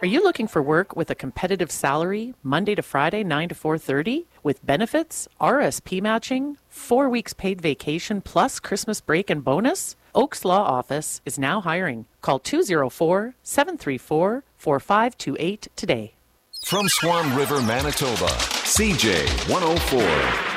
Are you looking for work with a competitive salary, Monday to Friday, 9 to 4:30, with benefits, RSP matching, 4 weeks paid vacation plus Christmas break and bonus? Oaks Law Office is now hiring. Call 204-734-4528 today. From Swan River, Manitoba, CJ 104.